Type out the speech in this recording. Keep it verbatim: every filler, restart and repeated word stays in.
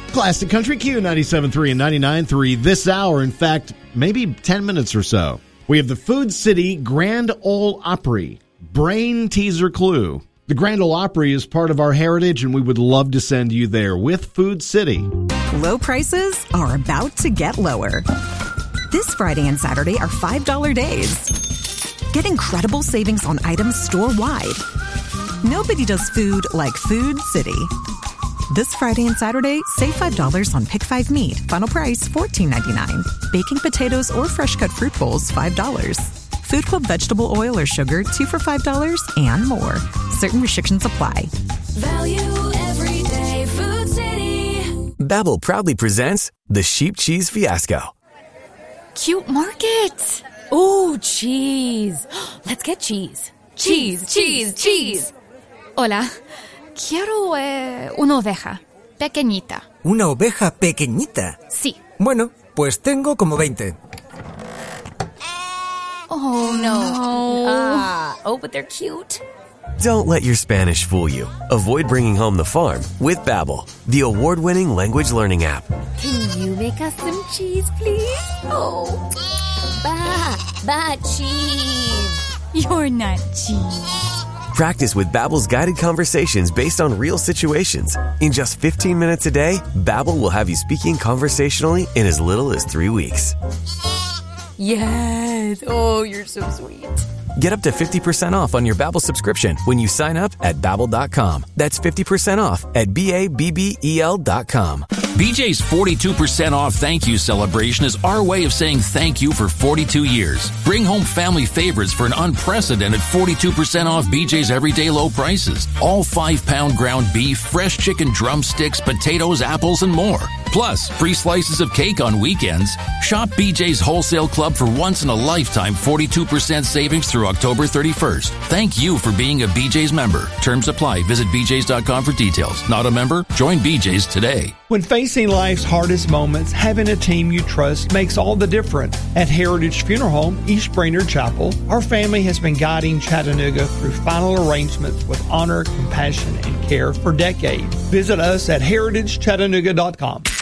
Classic Country Q ninety-seven point three and ninety-nine point three this hour. In fact, maybe ten minutes or so. We have the Food City Grand Ole Opry Brain Teaser Clue. The Grand Ole Opry is part of our heritage, and we would love to send you there with Food City. Low prices are about to get lower. This Friday and Saturday are five dollar days. Get incredible savings on items store-wide. Nobody does food like Food City. This Friday and Saturday, save five dollars on Pick five meat. Final price fourteen ninety-nine. Baking potatoes or fresh-cut fruit bowls, five dollars. Food Club vegetable oil or sugar, two for five dollars, and more. Certain restrictions apply. Value every day, Food City. Babbel proudly presents the Sheep Cheese Fiasco. Cute market. Ooh, cheese. Let's get cheese. Cheese, cheese, cheese. Hola. Quiero eh, una oveja pequeñita. ¿Una oveja pequeñita? Sí. Bueno, pues tengo como veinte. Oh, no. Ah, oh, but they're cute. Don't let your Spanish fool you. Avoid bringing home the farm with Babbel, the award-winning language learning app. Can you make us some cheese, please? Oh, ba, ba cheese. You're not cheese. Practice with Babbel's guided conversations based on real situations. In just fifteen minutes a day, Babbel will have you speaking conversationally in as little as three weeks. Yes. Oh, you're so sweet. Get up to fifty percent off on your Babbel subscription when you sign up at Babbel dot com. That's fifty percent off at B A B B E L dot com. B J's forty-two percent off thank you celebration is our way of saying thank you for forty-two years. Bring home family favorites for an unprecedented forty-two percent off B J's everyday low prices. All five-pound ground beef, fresh chicken drumsticks, potatoes, apples, and more. Plus, free slices of cake on weekends. Shop B J's Wholesale Club for once-in-a-lifetime forty-two percent savings through October thirty-first. Thank you for being a B J's member. Terms apply. Visit B J's dot com for details. Not a member? Join B J's today. When facing life's hardest moments, having a team you trust makes all the difference. At Heritage Funeral Home, East Brainerd Chapel, our family has been guiding Chattanooga through final arrangements with honor, compassion, and care for decades. Visit us at heritage chattanooga dot com.